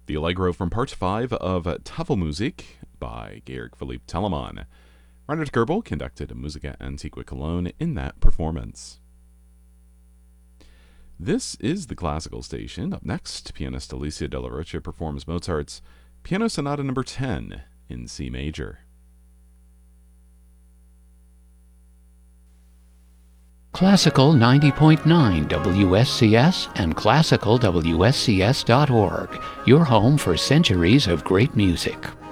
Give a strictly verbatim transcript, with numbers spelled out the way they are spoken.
the Allegro from Part five of Tafelmusik by Georg Philipp Telemann. Reinhard Goebel conducted Musica Antiqua Cologne in that performance. This is the Classical Station. Up next, pianist Alicia Della Rocha performs Mozart's Piano Sonata Number ten in C major. Classical ninety point nine W S C S and classical W S C S dot org, your home for centuries of great music.